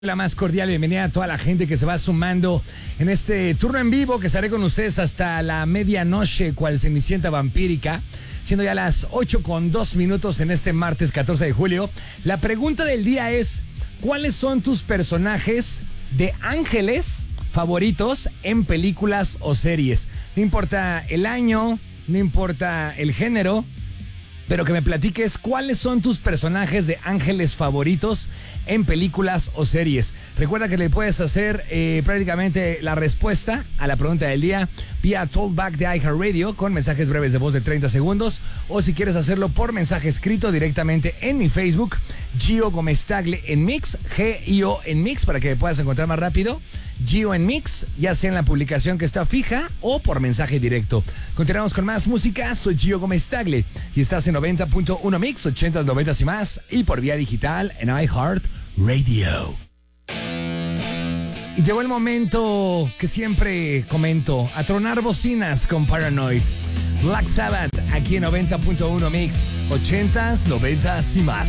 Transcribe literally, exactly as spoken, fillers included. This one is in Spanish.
La más cordial bienvenida a toda la gente que se va sumando en este turno en vivo que estaré con ustedes hasta la medianoche, cual Cenicienta vampírica, siendo ya las ocho con dos minutos en este martes catorce de julio. La pregunta del día es: ¿cuáles son tus personajes de ángeles favoritos en películas o series? No importa el año, no importa el género, pero que me platiques cuáles son tus personajes de ángeles favoritos en películas o series. Recuerda que le puedes hacer eh, prácticamente la respuesta a la pregunta del día vía Talkback de iHeartRadio con mensajes breves de voz de treinta segundos, o si quieres hacerlo por mensaje escrito directamente en mi Facebook, Gio Gómez Tagle en Mix, G I O en Mix, para que me puedas encontrar más rápido. Gio en Mix, ya sea en la publicación que está fija o por mensaje directo. Continuamos con más música. Soy Gio Gómez Tagle y estás en noventa punto uno Mix, ochenta, noventa y más, y por vía digital en iHeartRadio. Y llegó el momento que siempre comento: a tronar bocinas con Paranoid. Black Sabbath aquí en noventa punto uno Mix, ochenta, noventa y más.